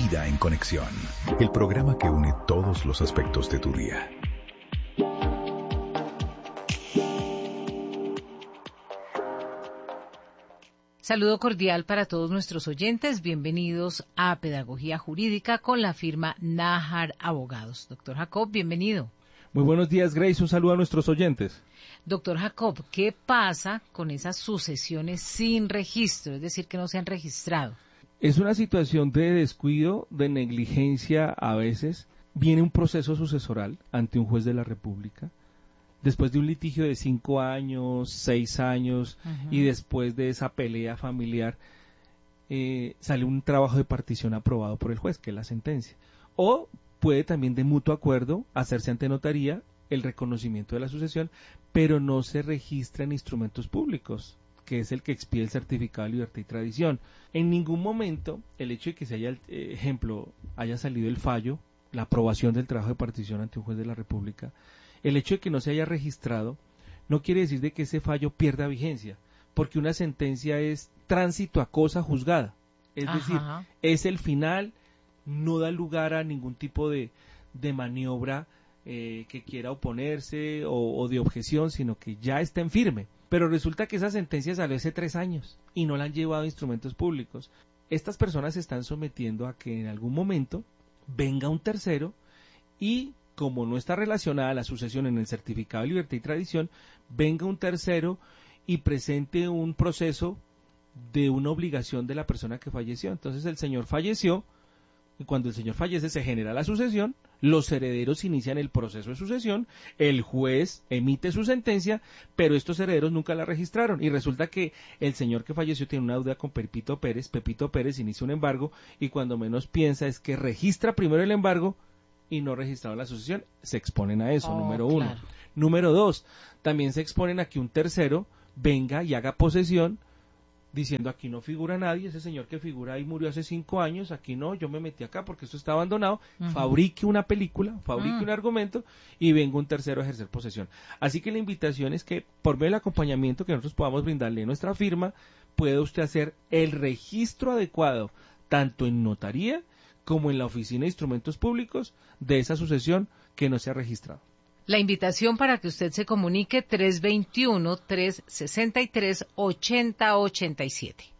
Vida en Conexión, el programa que une todos los aspectos de tu día. Saludo cordial para todos nuestros oyentes. Bienvenidos a Pedagogía Jurídica con la firma Nájar Abogados. Doctor Jacob, bienvenido. Muy buenos días, Grace. Un saludo a nuestros oyentes. Doctor Jacob, ¿qué pasa con esas sucesiones sin registro? Es decir, que no se han registrado. Es una situación de descuido, de negligencia a veces. Viene un proceso sucesoral ante un juez de la República. Después de un litigio de 5 años, 6 años, y después de esa pelea familiar, sale un trabajo de partición aprobado por el juez, que es la sentencia. O puede también de mutuo acuerdo hacerse ante notaría el reconocimiento de la sucesión, pero no se registra en instrumentos públicos, que es el que expide el certificado de libertad y tradición. En ningún momento el hecho de que se haya, haya salido el fallo, la aprobación del trabajo de partición ante un juez de la República, el hecho de que no se haya registrado no quiere decir de que ese fallo pierda vigencia, porque una sentencia es tránsito a cosa juzgada, es decir, es el final, no da lugar a ningún tipo de maniobra que quiera oponerse o de objeción, sino que ya está en firme. Pero resulta que esa sentencia salió hace 3 años y no la han llevado a instrumentos públicos. Estas personas se están sometiendo a que en algún momento venga un tercero y, como no está relacionada la sucesión en el certificado de libertad y tradición, venga un tercero y presente un proceso de una obligación de la persona que falleció. Entonces el señor falleció, y cuando el señor fallece se genera la sucesión, los herederos inician el proceso de sucesión, el juez emite su sentencia, pero estos herederos nunca la registraron, y resulta que el señor que falleció tiene una deuda con Pepito Pérez inicia un embargo, y cuando menos piensa es que registra primero el embargo, y no registraron la sucesión, se exponen a eso, número 1. Claro. Número 2, también se exponen a que un tercero venga y haga posesión, diciendo aquí no figura nadie, ese señor que figura ahí murió hace 5 años, aquí no, yo me metí acá porque esto está abandonado, fabrique una película, fabrique un argumento y venga un tercero a ejercer posesión. Así que la invitación es que por medio del acompañamiento que nosotros podamos brindarle a nuestra firma, puede usted hacer el registro adecuado, tanto en notaría como en la Oficina de Instrumentos Públicos, de esa sucesión que no se ha registrado. La invitación para que usted se comunique 321-363-8087.